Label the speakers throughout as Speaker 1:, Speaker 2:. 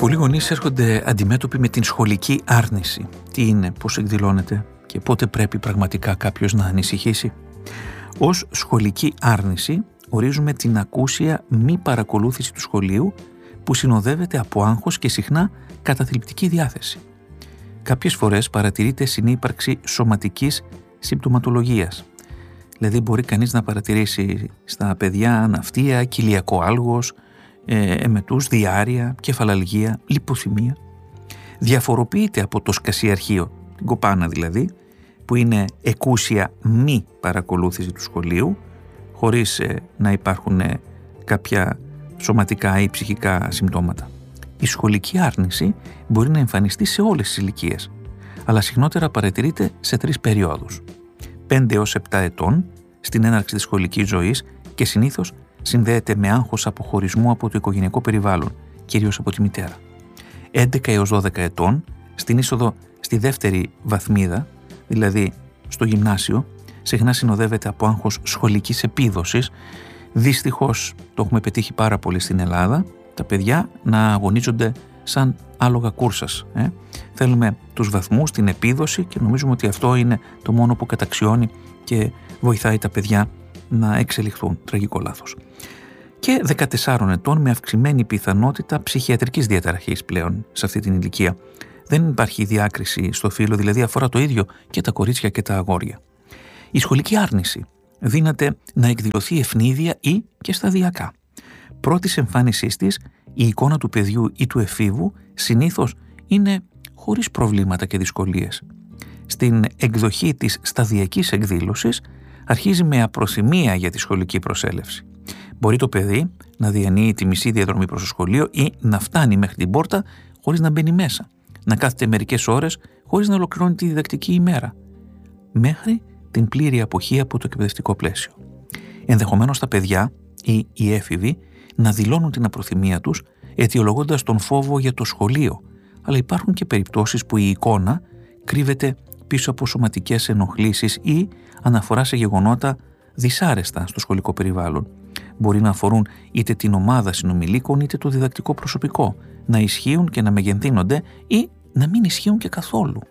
Speaker 1: Πολλοί γονείς έρχονται αντιμέτωποι με την σχολική άρνηση. Τι είναι, πώς εκδηλώνεται και πότε πρέπει πραγματικά κάποιος να ανησυχήσει. Ως σχολική άρνηση ορίζουμε την ακούσια μη παρακολούθηση του σχολείου που συνοδεύεται από άγχος και συχνά καταθλιπτική διάθεση. Κάποιες φορές παρατηρείται συνύπαρξη σωματικής συμπτωματολογίας. Δηλαδή μπορεί κανείς να παρατηρήσει στα παιδιά ναυτία, κοιλιακό άλγος, εμετούς, διάρρεια, κεφαλαλγία, λιποθυμία. Διαφοροποιείται από το σκασιαρχείο, την κοπάνα δηλαδή, που είναι εκούσια μη παρακολούθηση του σχολείου, χωρίς να υπάρχουν κάποια σωματικά ή ψυχικά συμπτώματα. Η σχολική άρνηση μπορεί να εμφανιστεί σε όλες τις ηλικίες, αλλά συχνότερα παρατηρείται σε 3 περιόδους. 5 έως 7 ετών, στην έναρξη της σχολικής ζωής και συνήθως συνδέεται με άγχος αποχωρισμού από το οικογενειακό περιβάλλον, κυρίως από τη μητέρα. 11 έως 12 ετών, στην είσοδο στη δεύτερη βαθμίδα, δηλαδή στο γυμνάσιο, συχνά συνοδεύεται από άγχος σχολικής επίδοσης. Δυστυχώς το έχουμε πετύχει πάρα πολύ στην Ελλάδα, τα παιδιά να αγωνίζονται σαν άλογα κούρσας. Θέλουμε τους βαθμούς, την επίδοση και νομίζουμε ότι αυτό είναι το μόνο που καταξιώνει και βοηθάει τα παιδιά να εξελιχθούν. Τραγικό λάθος. Και 14 ετών με αυξημένη πιθανότητα ψυχιατρικής διαταραχής πλέον σε αυτή την ηλικία. Δεν υπάρχει διάκριση στο φύλο, δηλαδή αφορά το ίδιο και τα κορίτσια και τα αγόρια. Η σχολική άρνηση δύναται να εκδηλωθεί ευνίδια ή και σταδιακά. Πρώτης εμφάνισής της, η εικόνα του παιδιού ή του εφήβου συνήθως είναι χωρίς προβλήματα και δυσκολίες. Στην εκδοχή της σταδιακής εκδήλωσης αρχίζει με απροθυμία για τη σχολική προσέλευση. Μπορεί το παιδί να διανύει τη μισή διαδρομή προς το σχολείο ή να φτάνει μέχρι την πόρτα χωρίς να μπαίνει μέσα, να κάθεται μερικές ώρες χωρίς να ολοκληρώνει τη διδακτική ημέρα, μέχρι την πλήρη αποχή από το εκπαιδευτικό πλαίσιο. Ενδεχομένως τα παιδιά ή οι έφηβοι να δηλώνουν την απροθυμία τους αιτιολογώντας τον φόβο για το σχολείο, αλλά υπάρχουν και περιπτώσεις που η εικόνα κρύβεται πίσω από σωματικές ενοχλήσεις ή αναφορά σε γεγονότα δυσάρεστα στο σχολικό περιβάλλον. Μπορεί να αφορούν είτε την ομάδα συνομιλίκων είτε το διδακτικό προσωπικό, να ισχύουν και να μεγενθύνονται ή να μην ισχύουν και καθόλου.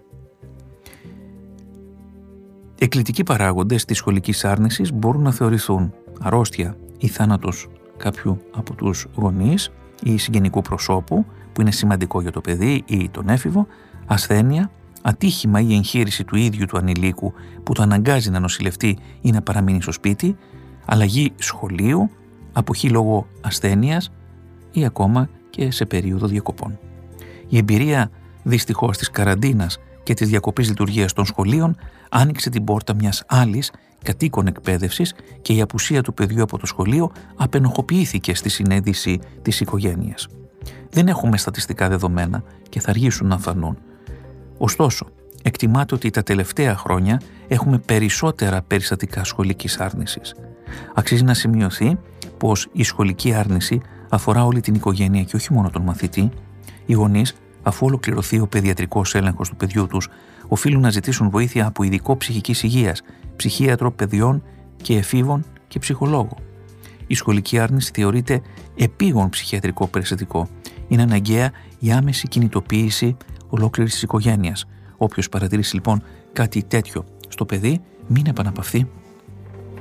Speaker 1: Εκκλητικοί παράγοντες της σχολικής άρνησης μπορούν να θεωρηθούν αρρώστια ή θάνατος κάποιου από τους γονείς ή συγγενικού προσώπου, που είναι σημαντικό για το παιδί ή τον έφηβο, ασθένεια, ατύχημα ή εγχείρηση του ίδιου του ανηλίκου που το αναγκάζει να νοσηλευτεί ή να παραμείνει στο σπίτι, αλλαγή σχολείου, αποχή λόγω ασθένειας ή ακόμα και σε περίοδο διακοπών. Η εμπειρία δυστυχώς της καραντίνας και της διακοπής λειτουργίας των σχολείων άνοιξε την πόρτα μιας άλλης κατοίκων εκπαίδευσης και η απουσία του παιδιού από το σχολείο απενοχοποιήθηκε στη συνέδυση της οικογένειας. Δεν έχουμε στατιστικά δεδομένα και θα αργήσουν να φανούν. Ωστόσο, εκτιμάται ότι τα τελευταία χρόνια έχουμε περισσότερα περιστατικά σχολικής άρνησης. Αξίζει να σημειωθεί πως η σχολική άρνηση αφορά όλη την οικογένεια και όχι μόνο τον μαθητή. Οι γονείς, αφού ολοκληρωθεί ο παιδιατρικός έλεγχος του παιδιού τους, οφείλουν να ζητήσουν βοήθεια από ειδικό ψυχικής υγείας, ψυχίατρο παιδιών και εφήβων και ψυχολόγο. Η σχολική άρνηση θεωρείται επίγον ψυχιατρικό περιστατικό. Είναι αναγκαία η άμεση κινητοποίηση ολόκληρης της οικογένειας. Όποιος παρατηρήσει λοιπόν κάτι τέτοιο στο παιδί, μην επαναπαυθεί